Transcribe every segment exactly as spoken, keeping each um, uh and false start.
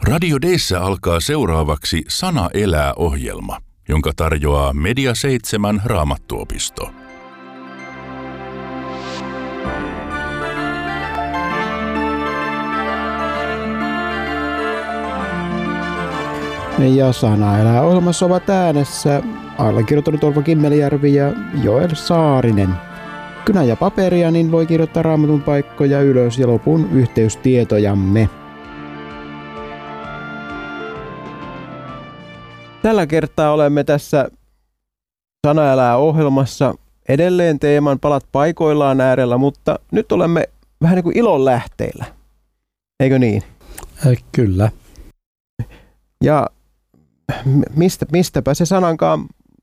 Radio Deissä alkaa seuraavaksi Sana elää -ohjelma, jonka tarjoaa Media seitsemän Raamattuopisto. Ja Sana elää -ohjelmassa ovat äänessä allekirjoittanut Orvo Kimmelijärvi ja Joel Saarinen. Kynä ja paperia, niin voi kirjoittaa Raamatun paikkoja ylös ja lopun yhteystietojamme. Tällä kertaa olemme tässä Sana elää -ohjelmassa edelleen teeman palat paikoillaan äärellä, mutta nyt olemme vähän niin kuin ilon lähteillä. Eikö niin? Äh, kyllä. Ja mistä, mistäpä se sanankaan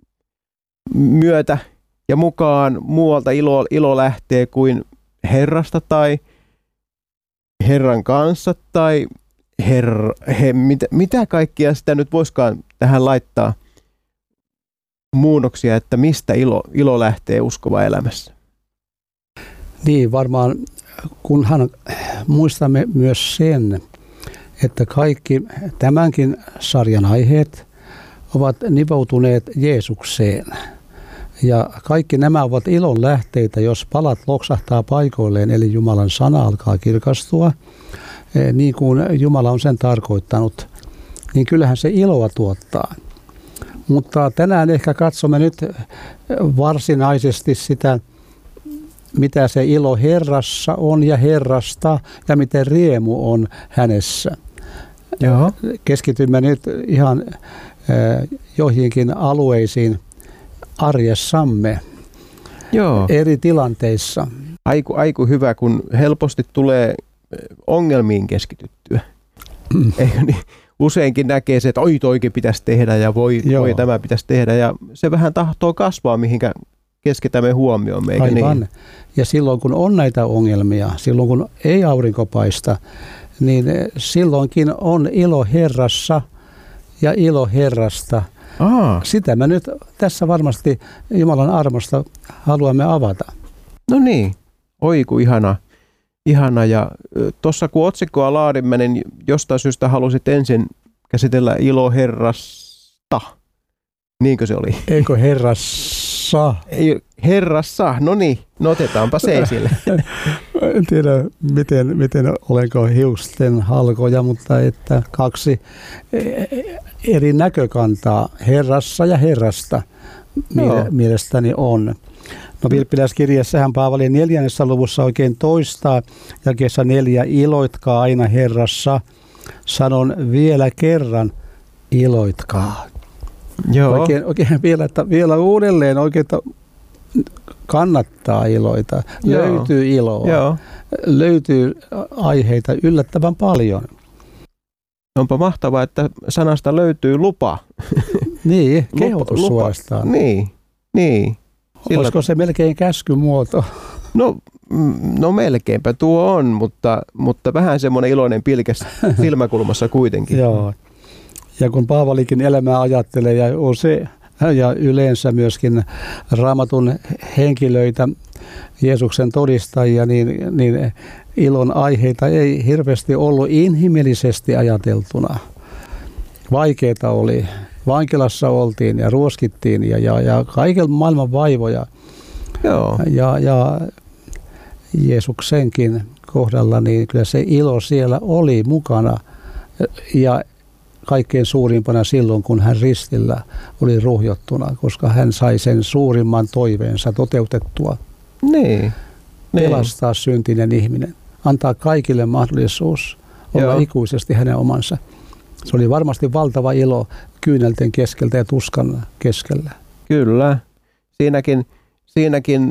myötä ja mukaan muualta ilo, ilo lähtee kuin Herrasta tai Herran kanssa tai her, he, mitä, mitä kaikkia sitä nyt voisikaan tähän laittaa muunnoksia, että mistä ilo, ilo lähtee uskova elämässä? Niin, varmaan kunhan muistamme myös sen, että kaikki tämänkin sarjan aiheet ovat nivoutuneet Jeesukseen. Ja kaikki nämä ovat ilon lähteitä, jos palat loksahtaa paikoilleen, eli Jumalan sana alkaa kirkastua, niin kuin Jumala on sen tarkoittanut, niin kyllähän se iloa tuottaa. Mutta tänään ehkä katsomme nyt varsinaisesti sitä, mitä se ilo Herrassa on ja Herrasta ja miten riemu on hänessä. Joo. Keskitymme nyt ihan joihinkin alueisiin arjessamme. Joo. Eri tilanteissa. Aiku, aiku hyvä, kun helposti tulee ongelmiin keskityttyä. Mm. Eikö niin? Useinkin näkee se, että oi toikin pitäisi tehdä ja voi, voi tämä pitäisi tehdä. Ja se vähän tahtoo kasvaa, mihinkä keskitämme huomioon. Eikä Aivan. Niin? Ja silloin kun on näitä ongelmia, silloin kun ei aurinko paista, niin silloinkin on ilo Herrassa ja ilo Herrasta. Aa. Sitä me nyt tässä varmasti Jumalan armosta haluamme avata. No niin, oi kun ihana. ihana. Ja tuossa kun otsikkoa laadimme, niin jostain syystä halusit ensin käsitellä ilo Herrasta. Niinkö se oli? Eikö Herrassa? Ei, Herrassa, no niin, no otetaanpa se esille. En tiedä, miten, miten olenko hiusten halkoja, mutta että kaksi eri näkökantaa Herrassa ja Herrasta no. mielestäni on. No Vilppiläiskirjassahan Paavali neljännessä luvussa oikein toistaa jakeessa neljä, iloitkaa aina Herrassa, sanon vielä kerran, iloitkaa. Joo. Oikein, oikein vielä, että vielä uudelleen oikein, että kannattaa iloita, Joo. löytyy iloa, Joo. löytyy aiheita yllättävän paljon. Onpa mahtavaa, että sanasta löytyy lupa. Niin, kehotus lupa, suorastaan. Niin, niin. Sillä... Olisiko se melkein käskymuoto? No, no melkeinpä tuo on, mutta, mutta vähän semmoinen iloinen pilkes silmäkulmassa kuitenkin. Joo. Ja kun Paavalikin elämää ajattelee ja, use, ja yleensä myöskin Raamatun henkilöitä, Jeesuksen todistajia, niin, niin ilon aiheita ei hirveästi ollut inhimillisesti ajateltuna. Vaikeita oli. Vankilassa oltiin ja ruoskittiin ja, ja, ja kaiken maailman vaivoja. Joo. Ja, ja Jeesuksenkin kohdalla, niin kyllä se ilo siellä oli mukana. Ja kaikkein suurimpana silloin, kun hän ristillä oli ruhjottuna, koska hän sai sen suurimman toiveensa toteutettua. Niin. Pelastaa niin. syntinen ihminen. Antaa kaikille mahdollisuus olla Joo. ikuisesti hänen omansa. Se oli varmasti valtava ilo kyynelten keskeltä ja tuskan keskellä. Kyllä. Siinäkin, siinäkin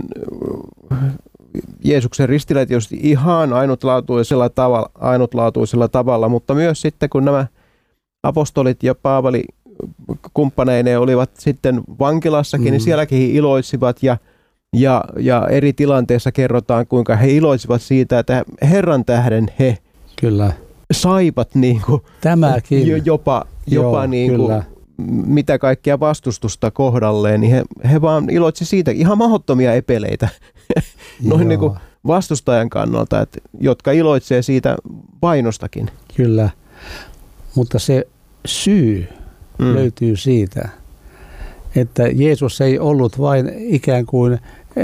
Jeesuksen ristillä tietysti ihan ainutlaatuisella tavalla, ainutlaatuisella tavalla, mutta myös sitten kun nämä apostolit ja Paavali kumppaneineen olivat sitten vankilassakin, mm. niin sielläkin he iloitsivat ja, ja, ja eri tilanteissa kerrotaan, kuinka he iloitsivat siitä, että Herran tähden he Kyllä. saivat niin kuin Tämäkin. jopa, jopa Joo, niin kuin, mitä kaikkea vastustusta kohdalleen, niin he, he vaan iloitsi siitä ihan mahdottomia epeleitä noin niin kuin vastustajan kannalta, että, jotka iloitsee siitä vainostakin. Kyllä. mutta se syy mm. löytyy siitä, että Jeesus ei ollut vain ikään kuin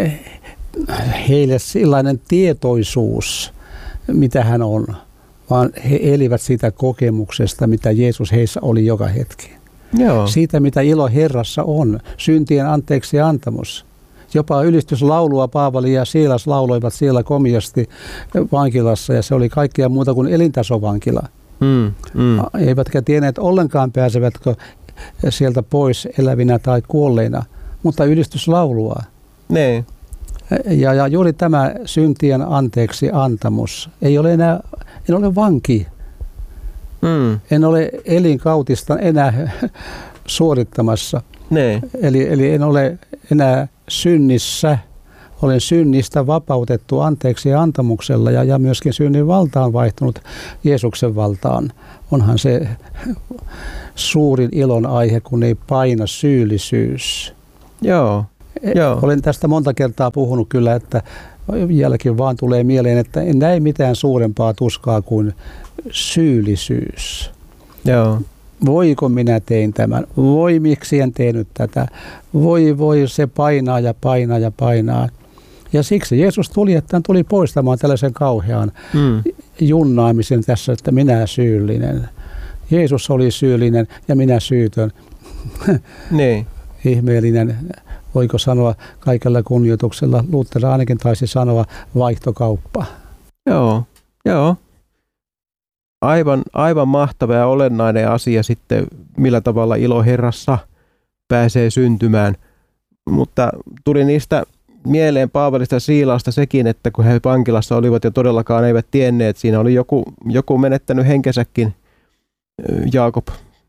heille sellainen tietoisuus, mitä hän on, vaan he elivät siitä kokemuksesta, mitä Jeesus heissä oli joka hetki. Joo. Siitä, mitä ilo Herrassa on, syntien anteeksi antamus. Jopa ylistyslaulua Paavali ja Siilas lauloivat siellä komiasti vankilassa, ja se oli kaikkea muuta kuin elintasovankila. Mm, mm. Eivätkä tienneet ollenkaan pääsevätkö sieltä pois elävinä tai kuolleina, mutta ylistyslaulua. Ne. Ja, ja juuri tämä syntien anteeksi antamus. Ei ole enää, en ole vanki. Mm. En ole elinkautista enää suorittamassa. Ne. Eli, eli en ole enää synnissä. Olen synnistä vapautettu anteeksi antamuksella ja, ja myöskin synnin valta on vaihtunut Jeesuksen valtaan. Onhan se suurin ilon aihe, kun ei paina syyllisyys. Joo. Joo. Olen tästä monta kertaa puhunut kyllä, että jälkeen vaan tulee mieleen, että en näe mitään suurempaa tuskaa kuin syyllisyys. Joo. Voiko minä tein tämän? Voi, miksi en tehnyt tätä? Voi, voi, se painaa ja painaa ja painaa. Ja siksi Jeesus tuli, että hän tuli poistamaan tällaisen kauhean mm. junnaamisen tässä, että minä syyllinen. Jeesus oli syyllinen ja minä syytön. Niin. Ihmeellinen, voiko sanoa kaikella kunnioituksella, Luther ainakin taisi sanoa vaihtokauppa. Joo, joo. Aivan, aivan mahtava ja olennainen asia sitten, millä tavalla ilo Herrassa pääsee syntymään. Mutta tuli niistä mieleen Paavalista ja Siilasta sekin, että kun he vankilassa olivat ja todellakaan eivät tienneet, siinä oli joku, joku menettänyt henkensäkin, Jaakob,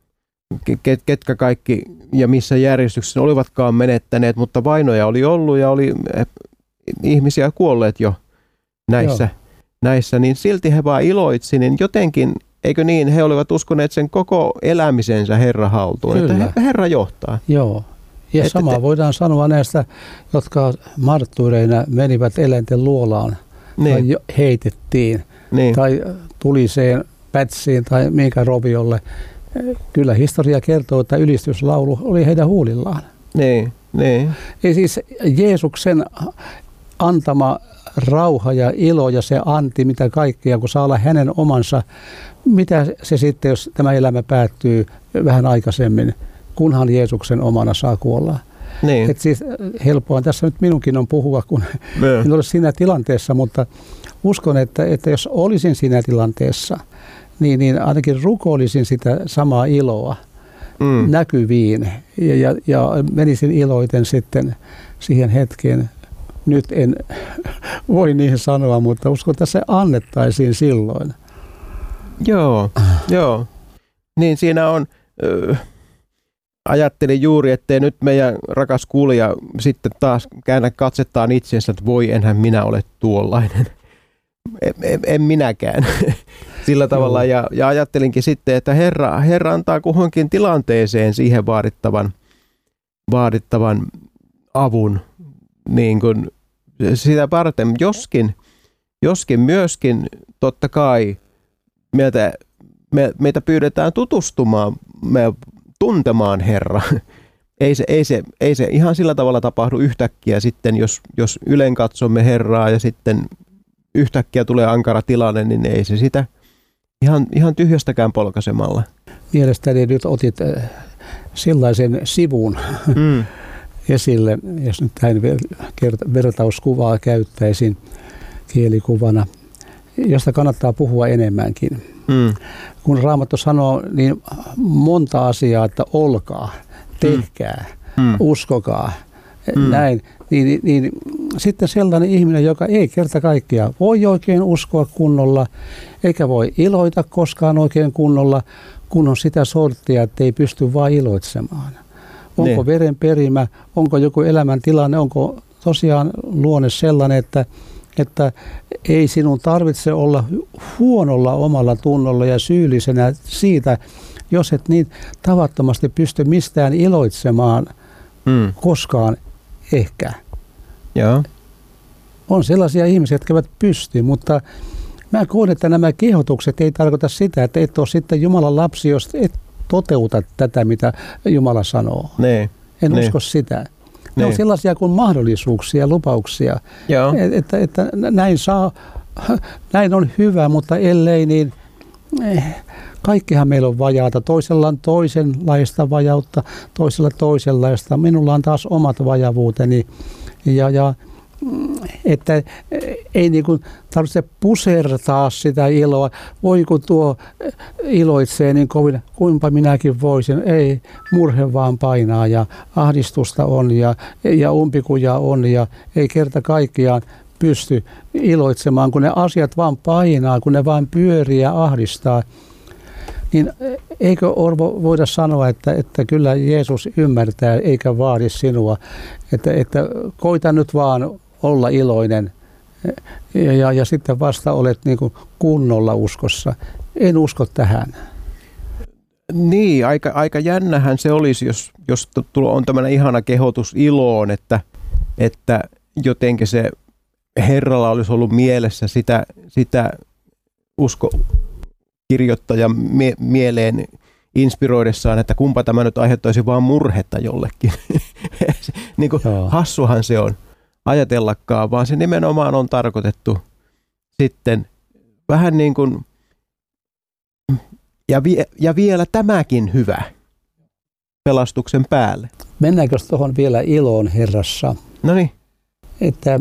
ket, ketkä kaikki ja missä järjestyksessä olivatkaan menettäneet, mutta vainoja oli ollut ja oli ihmisiä kuolleet jo näissä. Joo. näissä, niin silti he vaan iloitsi, niin jotenkin, eikö niin, he olivat uskoneet sen koko elämisensä Herran haltuun, Kyllä. että Herra johtaa. Joo, ja että sama te... voidaan sanoa näistä, jotka marttyyreina menivät eläinten luolaan, niin. tai heitettiin, niin. tai tuliseen pätsiin tai minkä roviolle. Kyllä historia kertoo, että ylistyslaulu oli heidän huulillaan. Niin, niin. Ja siis Jeesuksen antama rauha ja ilo ja se anti, mitä kaikkea, kun saa olla hänen omansa, mitä se sitten, jos tämä elämä päättyy vähän aikaisemmin, kunhan Jeesuksen omana saa kuolla. Niin. Et siis helppoa tässä nyt minunkin on puhua, kun ne. en ole siinä tilanteessa, mutta uskon, että, että jos olisin siinä tilanteessa, niin, niin ainakin rukoilisin sitä samaa iloa mm. näkyviin ja, ja, ja menisin iloiten sitten siihen hetkeen. Nyt en voi niihin sanoa, mutta uskon, että se annettaisiin silloin. Joo, joo. Niin siinä on, äh, ajattelin juuri, ettei nyt meidän rakas kuulija sitten taas käännä katsettaan itseensä, että voi enhän minä ole tuollainen. En, en, en minäkään. Sillä tavalla ja, ja ajattelinkin sitten, että Herra, Herra antaa kuhunkin tilanteeseen siihen vaadittavan, vaadittavan avun. Niin kuin sitä varten, joskin, joskin myöskin totta kai meitä, me, meitä pyydetään tutustumaan, me tuntemaan Herra. Ei se, ei, se, ei se ihan sillä tavalla tapahdu yhtäkkiä sitten, jos, jos ylen katsomme Herraa ja sitten yhtäkkiä tulee ankara tilanne, niin ei se sitä ihan, ihan tyhjästäkään polkaisemalla. Mielestäni nyt otit sellaisen sivun. Mm. esille, jos nyt näin vertauskuvaa käyttäisin kielikuvana, josta kannattaa puhua enemmänkin. Mm. Kun Raamattu sanoo niin monta asiaa, että olkaa, tehkää, mm. uskokaa, mm. näin, niin, niin sitten sellainen ihminen, joka ei kerta kaikkiaan voi oikein uskoa kunnolla, eikä voi iloita koskaan oikein kunnolla, kun on sitä sorttia, että ei pysty vaan iloitsemaan. Onko ne. veren perimä, onko joku elämäntilanne, onko tosiaan luonne sellainen, että, että ei sinun tarvitse olla huonolla omalla tunnolla ja syyllisenä siitä, jos et niin tavattomasti pysty mistään iloitsemaan hmm. koskaan ehkä. Joo. On sellaisia ihmisiä, jotka eivät pysty, mutta, mä koen, että nämä kehotukset ei tarkoita sitä, että et ole sitten Jumalan lapsi, jos et toteuta tätä, mitä Jumala sanoo. Ne. En ne. usko sitä. Ne ne. on sellaisia kuin mahdollisuuksia, lupauksia, että, että, että näin, saa, näin on hyvä, mutta ellei, niin eh, kaikkihan meillä on vajaata. Toisella on toisenlaista vajautta, toisella toisenlaista. Minulla on taas omat vajavuuteni. Ja, ja että ei niin kuin tarvitse pusertaa sitä iloa. Voi kun tuo iloitsee niin kovin, kuinka minäkin voisin. Ei, murhe vaan painaa ja ahdistusta on ja, ja umpikuja on ja ei kerta kaikkiaan pysty iloitsemaan, kun ne asiat vaan painaa, kun ne vaan pyörii ja ahdistaa. Niin eikö Orvo voida sanoa, että, että kyllä Jeesus ymmärtää eikä vaadi sinua, että, että koita nyt vaan olla iloinen ja, ja, ja sitten vasta olet niin kuin kunnolla uskossa. En usko tähän. Niin, aika, aika jännähän se olisi, jos, jos on tämmöinen ihana kehotus iloon, että, että jotenkin se Herralla olisi ollut mielessä sitä, sitä usko kirjoittajan mie- mieleen inspiroidessaan, että kumpa tämä nyt aiheuttaisi vaan murhetta jollekin. Niin kuin hassuhan se on ajatellakaan, vaan se nimenomaan on tarkoitettu sitten vähän niin kuin, ja, vie, ja vielä tämäkin hyvä pelastuksen päälle. Mennäänkö tuohon vielä iloon Herrassa? No niin. Että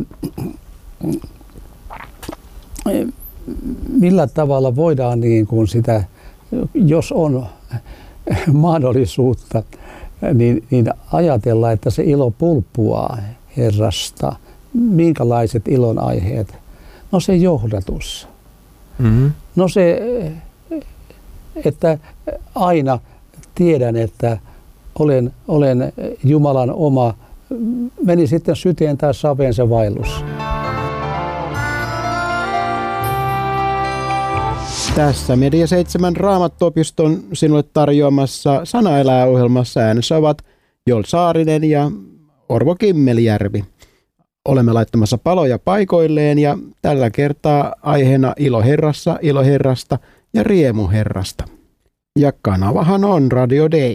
millä tavalla voidaan niin kuin sitä, jos on mahdollisuutta, niin, niin ajatella, että se ilo pulppuaa Herrasta. Minkälaiset ilonaiheet? No se johdatus. Mm-hmm. No se, että aina tiedän, että olen, olen Jumalan oma, meni sitten syteen tai saveen se vaellus. Tässä Media seitsemän Raamattuopiston sinulle tarjoamassa Sana elää -ohjelmassa äänessä ovat Joel Saarinen ja Orvo Kimmeljärvi. Olemme laittamassa paloja paikoilleen ja tällä kertaa aiheena ilo Herrassa, ilo Herrasta ja riemu Herrasta. Ja kanavahan on Radio Day.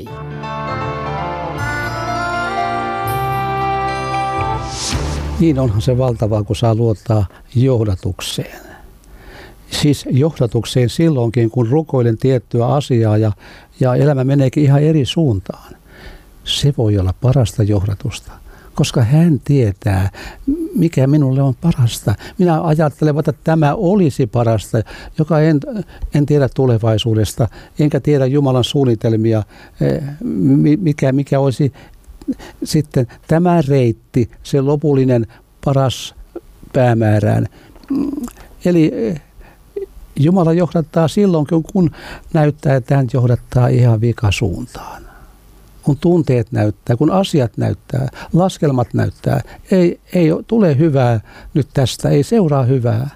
Niin onhan se valtavaa, kun saa luottaa johdatukseen. Siis johdatukseen silloinkin, kun rukoilen tiettyä asiaa ja, ja elämä meneekin ihan eri suuntaan. Se voi olla parasta johdatusta, koska hän tietää, mikä minulle on parasta. Minä ajattelen, että tämä olisi parasta, joka en, en tiedä tulevaisuudesta, enkä tiedä Jumalan suunnitelmia, mikä, mikä olisi sitten tämä reitti, se lopullinen paras päämäärään. Eli Jumala johdattaa silloin, kun näyttää, että hän johdattaa ihan vikasuuntaan. Kun tunteet näyttää, kun asiat näyttää, laskelmat näyttää, ei, ei tule hyvää nyt tästä, ei seuraa hyvää.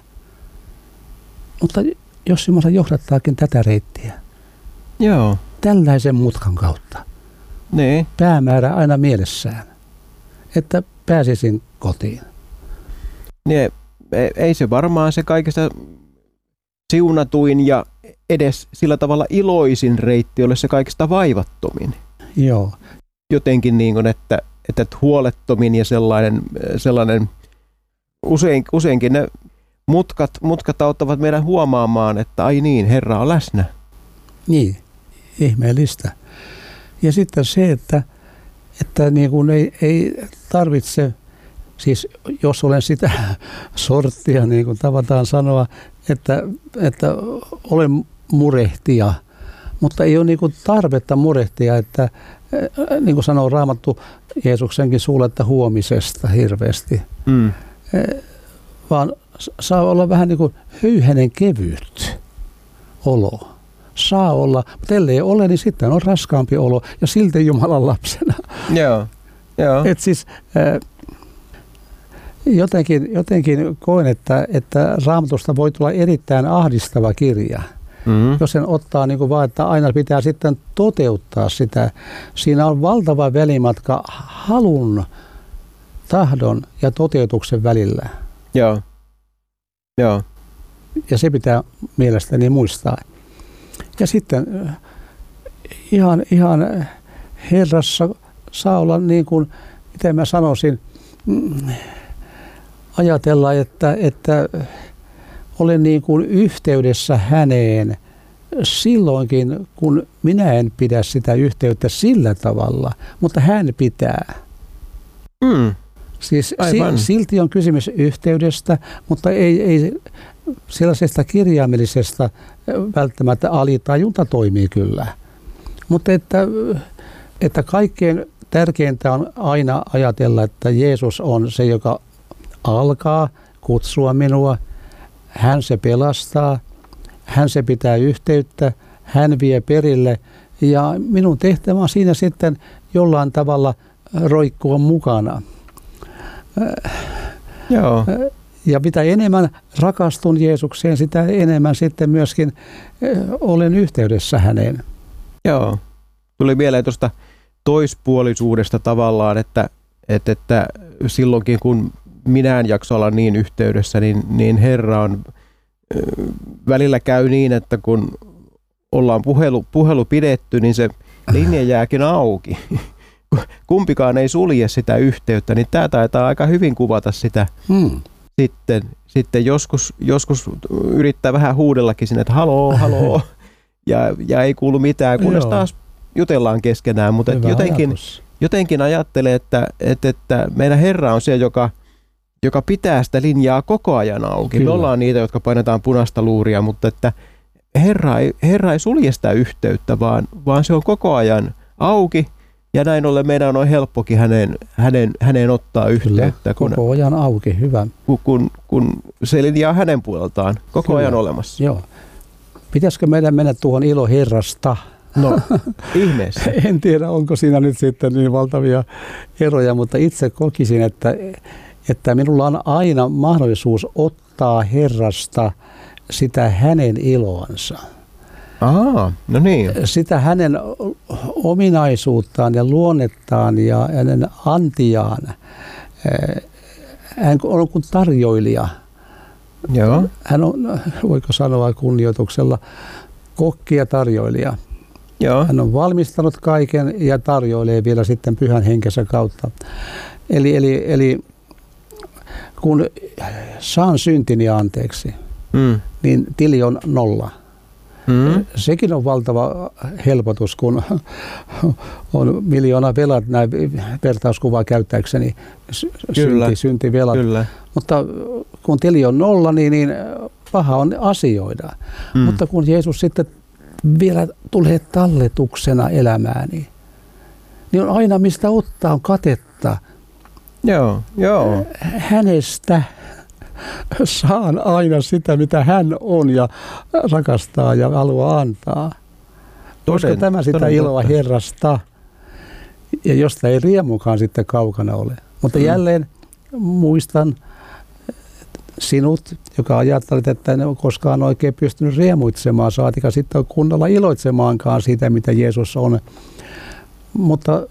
Mutta jos Jumala johdattaakin tätä reittiä, joo, tällaisen mutkan kautta, niin, päämäärä aina mielessään, että pääsisin kotiin. Niin, ei se varmaan se kaikista siunatuin ja edes sillä tavalla iloisin reitti ole se kaikista vaivattomin. Joo. Jotenkin niin kuin, että, että huolettomin ja sellainen, sellainen usein, useinkin ne mutkat, mutkat auttavat meidän huomaamaan, että ai niin, Herra on läsnä. Niin, ihmeellistä. Ja sitten se, että, että niin kuin ei, ei tarvitse, siis jos olen sitä sorttia, niin kuin tavataan sanoa, että, että olen murehtija, mutta ei ole niin kuin tarvetta murehtia, että niin kuin sanoo Raamattu Jeesuksenkin suulla, että huomisesta hirveästi, mm. vaan saa olla vähän niin kuin höyhenen kevyt olo. Saa olla, mutta ellei ole, niin sitten on raskaampi olo ja silti Jumalan lapsena. Joo, joo. Et siis jotenkin, jotenkin koen, että, että Raamatusta voi tulla erittäin ahdistava kirja. Mm-hmm. Jos sen ottaa niin kuin vaan, että aina pitää sitten toteuttaa sitä. Siinä on valtava välimatka halun, tahdon ja toteutuksen välillä. Joo, joo. Ja se pitää mielestäni muistaa. Ja sitten ihan, ihan Herrassa saa olla niin kuin, miten mä sanoisin, ajatella, että, että olen niin kuin yhteydessä häneen silloinkin, kun minä en pidä sitä yhteyttä sillä tavalla, mutta hän pitää. Mm. Siis Aivan. silti on kysymys yhteydestä, mutta ei, ei sellaisesta kirjaimellisesta välttämättä alitajunta toimii kyllä. Mutta että, että kaikkein tärkeintä on aina ajatella, että Jeesus on se, joka alkaa kutsua minua. Hän se pelastaa, hän se pitää yhteyttä, hän vie perille ja minun tehtävä on siinä sitten jollain tavalla roikkua mukana. Joo. Ja mitä enemmän rakastun Jeesukseen, sitä enemmän sitten myöskin olen yhteydessä häneen. Joo. Tuli mieleen tuosta toispuolisuudesta tavallaan, että, että, että silloinkin kun minä en jaksa olla niin yhteydessä, niin, niin Herra on välillä käy niin, että kun ollaan puhelu, puhelu pidetty, niin se linja jääkin auki. Kumpikaan ei sulje sitä yhteyttä, niin tämä taitaa aika hyvin kuvata sitä. Hmm. Sitten, sitten joskus, joskus yrittää vähän huudellakin sinne, että haloo, haloo, ja, ja ei kuulu mitään, kunnes taas jutellaan keskenään, mutta jotenkin, jotenkin ajattelee, että, että, että meidän Herra on se, joka, joka pitää sitä linjaa koko ajan auki. Kyllä. Me ollaan niitä, jotka painetaan punaista luuria, mutta että Herra ei, Herra ei sulje sitä yhteyttä, vaan, vaan se on koko ajan auki. Ja näin ollen meidän on helppokin hänen, hänen, hänen ottaa yhteyttä. Kyllä, koko ajan auki, hyvä. Kun, kun, kun se linja on hänen puoleltaan koko Kyllä. ajan olemassa. Joo. Pitäisikö meidän mennä tuohon ilo Herrasta? No, ihmeessä. En tiedä, onko siinä nyt sitten niin valtavia eroja, mutta itse kokisin, että, että minulla on aina mahdollisuus ottaa Herrasta sitä hänen iloansa. Aa, no niin. Sitä hänen ominaisuuttaan ja luonnettaan ja hänen antiaan. Hän on kuin tarjoilija. Joo. Hän on, voiko sanoa kunnioituksella, kokki ja tarjoilija. Joo. Hän on valmistanut kaiken ja tarjoilee vielä sitten pyhän henkensä kautta. Eli, eli, eli kun saan syntini anteeksi, mm. niin tili on nolla. Mm. Sekin on valtava helpotus, kun on miljoona velat, näin vertauskuvaa käyttääkseni, synti, syntivelat. Kyllä. Mutta kun tili on nolla, niin, niin paha on asioida. Mm. Mutta kun Jeesus sitten vielä tulee talletuksena elämääni, niin on aina mistä ottaa, on katetta. Joo, joo. Hänestä saan aina sitä, mitä hän on ja rakastaa ja haluaa antaa. Koska tämä sitä toden, iloa totta. Herrasta, ja josta ei riemukaan sitten kaukana ole. Mutta mm. jälleen muistan sinut, joka ajattelit, että en ole koskaan oikein pystynyt riemuitsemaan, saatika sitten kunnolla iloitsemaankaan siitä, mitä Jeesus on. Mutta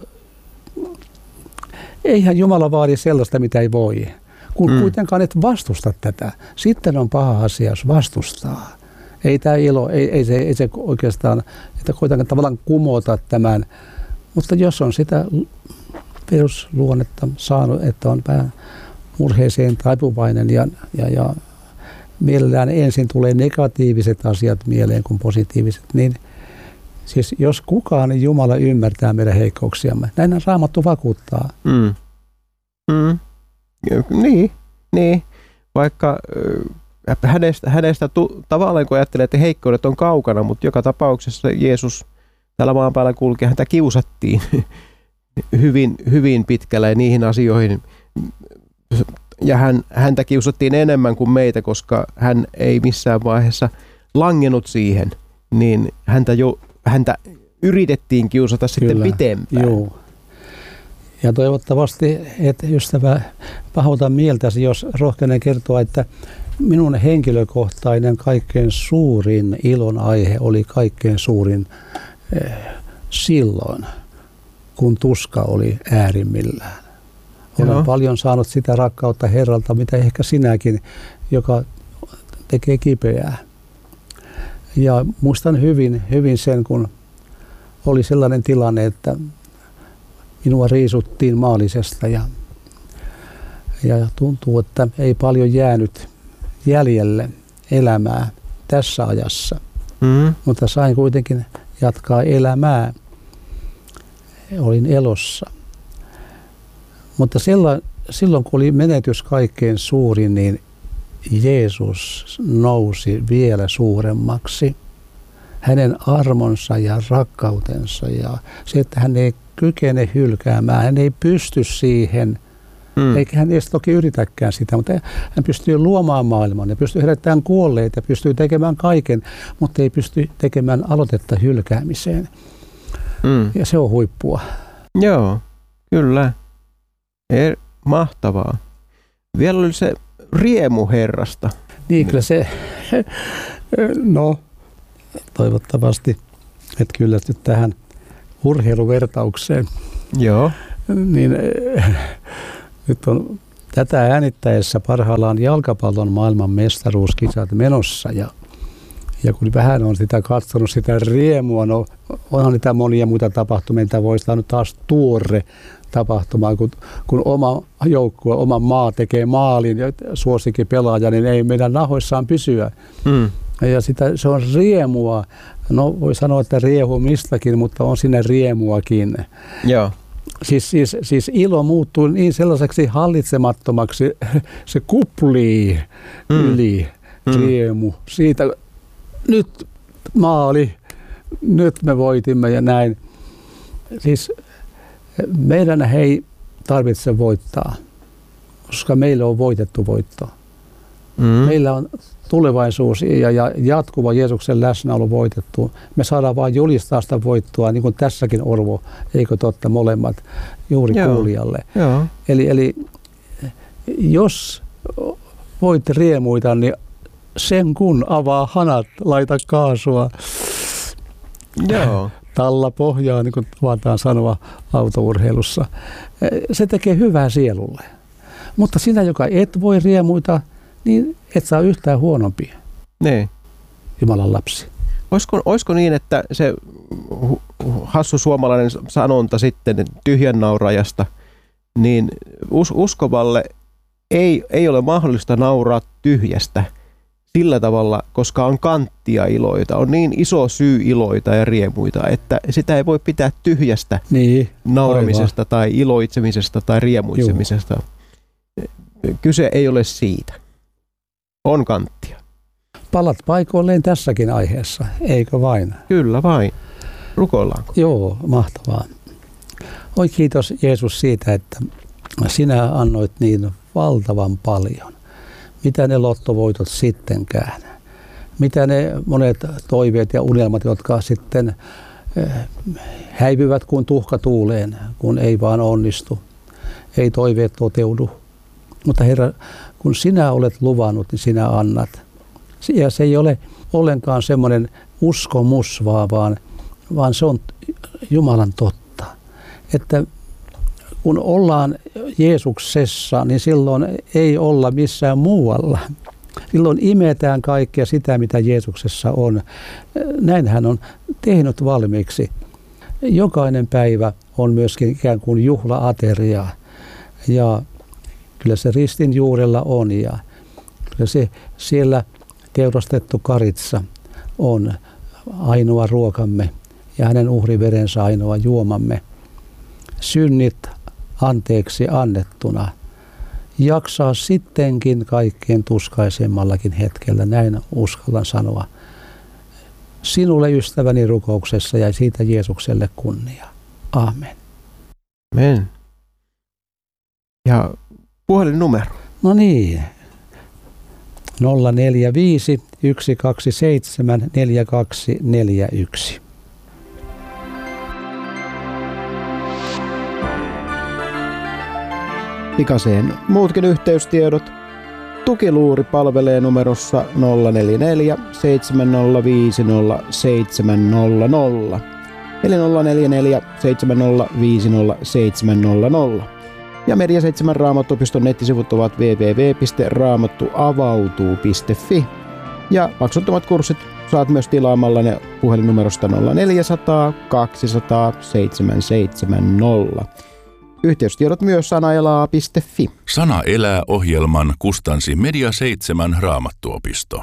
eihän Jumala vaadi sellaista, mitä ei voi. Kun mm. kuitenkaan et vastusta tätä, sitten on paha asia, jos vastustaa. Ei tämä ilo, ei, ei, se, ei se oikeastaan, että kuitenkaan tavallaan kumota tämän. Mutta jos on sitä perusluonnetta saanut, että on vähän murheeseen taipuvainen ja, ja, ja mielellään ensin tulee negatiiviset asiat mieleen kuin positiiviset, niin siis jos kukaan, niin Jumala ymmärtää meidän heikkouksiamme. Näin Raamattu vakuuttaa. Mm. Mm. Niin, niin, vaikka äh, hänestä, hänestä tu, tavallaan kun ajattelee, että heikkoudet on kaukana, mutta joka tapauksessa Jeesus täällä maan päällä kulki, häntä kiusattiin hyvin, hyvin pitkälle ja niihin asioihin. Ja hän, häntä kiusattiin enemmän kuin meitä, koska hän ei missään vaiheessa langennut siihen, niin häntä, jo, häntä yritettiin kiusata sitten Kyllä, pitempään. Joo. Ja toivottavasti, että ystävä, pahoita mieltäsi, jos rohkenen kertoa, että minun henkilökohtainen kaikkein suurin ilon aihe oli kaikkein suurin eh, silloin, kun tuska oli äärimmillään. Olen no. paljon saanut sitä rakkautta Herralta, mitä ehkä sinäkin, joka tekee kipeää. Ja muistan hyvin, hyvin sen, kun oli sellainen tilanne, että minua riisuttiin maallisesta ja, ja tuntuu, että ei paljon jäänyt jäljelle elämää tässä ajassa. Mm. Mutta sain kuitenkin jatkaa elämää. Olin elossa. Mutta silloin, silloin kun oli menetys kaikkein suurin, niin Jeesus nousi vielä suuremmaksi. Hänen armonsa ja rakkautensa ja se, että hän ei kykene hylkäämään, hän ei pysty siihen, mm. eikä hän edes toki yritäkään sitä, mutta hän pystyy luomaan maailman ja pystyy herättämään kuolleita ja pystyy tekemään kaiken, mutta ei pysty tekemään aloitetta hylkäämiseen. Mm. Ja se on huippua. Joo, kyllä. Er, mahtavaa. Vielä oli se riemu Herrasta. Niin, kyllä se, no toivottavasti, että kyllästyt tähän urheiluvertaukseen. Joo. Niin nyt on tätä äänittäessä parhaillaan jalkapallon maailman mestaruuskisat menossa ja Ja kun vähän on sitä katsonut, sitä riemua, no onhan niitä monia muita tapahtumia, mitä voisi saada taas tuore tapahtuma, kun, kun oma joukkue, oma maa tekee maalin ja suosikin pelaaja, niin ei meidän nahoissaan pysyä. Mm. Ja sitä, se on riemua, no voi sanoa, että riehumistakin, mutta on siinä riemuakin. Joo. Siis, siis, siis ilo muuttuu niin sellaiseksi hallitsemattomaksi, se kuplii mm. yli mm. riemu siitä. Nyt maali, nyt me voitimme ja näin. Siis meidän ei tarvitse voittaa, koska meillä on voitettu voitto. Mm. Meillä on tulevaisuus ja, ja jatkuva Jeesuksen läsnäolo voitettu. Me saadaan vain julistaa sitä voittoa, niin kuin tässäkin Orvo, eikö totta, molemmat juuri Joo. kuulijalle. Joo. Eli, eli jos voit riemuita, niin sen kun avaa hanat, laita kaasua. Joo. Talla pohjaa, niin kuin tavataan sanoa autourheilussa. Se tekee hyvää sielulle. Mutta sinä, joka et voi riemuita, niin et saa yhtään huonompia. Niin. Jumalan lapsi. Olisiko, olisiko niin, että se hassu suomalainen sanonta sitten tyhjän naurajasta, niin us, uskovalle ei, ei ole mahdollista nauraa tyhjästä sillä tavalla, koska on kanttia iloita, on niin iso syy iloita ja riemuita, että sitä ei voi pitää tyhjästä niin, nauramisesta aivan. Tai iloitsemisesta tai riemuitsemisesta. Juh. Kyse ei ole siitä. On kanttia. Palat paikoilleen tässäkin aiheessa, eikö vain? Kyllä vain. Rukoillaanko? Joo, mahtavaa. Oi kiitos Jeesus siitä, että sinä annoit niin valtavan paljon. Mitä ne lottovoitot sittenkään? Mitä ne monet toiveet ja unelmat, jotka sitten häipyvät kuin tuhka tuuleen, kun ei vaan onnistu. Ei toiveet toteudu. Mutta Herra, kun sinä olet luvannut, niin sinä annat. Ja se ei ole ollenkaan semmoinen uskomus, vaan, vaan se on Jumalan totta. Että kun ollaan Jeesuksessa, niin silloin ei olla missään muualla. Silloin imetään kaikkea sitä, mitä Jeesuksessa on. Näin hän on tehnyt valmiiksi. Jokainen päivä on myöskin ikään kuin juhla-ateria. Ja kyllä se ristin juurella on. Ja kyllä se siellä teurastettu karitsa on ainoa ruokamme ja hänen uhriverensä ainoa juomamme. Synnit anteeksi annettuna. Jaksaa sittenkin kaikkein tuskaisemmallakin hetkellä, näin uskallan sanoa. Sinulle ystäväni rukouksessa ja siitä Jeesukselle kunnia. Amen. Amen. Ja puhelinnumero. No niin. nolla neljä viisi yksi kaksi seitsemän neljä kaksi neljä yksi. Pikaseen muutkin yhteystiedot. Tukiluuri palvelee numerossa nolla neljä neljä seitsemän nolla viisi nolla seitsemän nolla nolla eli nolla neljä neljä seitsemän nolla viisi nolla seitsemän nolla nolla. Ja Media seitsemän Raamattuopiston nettisivut ovat double-u double-u double-u piste raamattuavautuu piste fi Ja maksuttomat kurssit saat myös tilaamalla ne puhelinnumerosta nolla neljä nolla nolla kaksisataa seitsemän seitsemän nolla. Yhteystiedot myös sanaelaa piste fi. Sana elää -ohjelman kustansi Media seitsemän Raamattuopisto.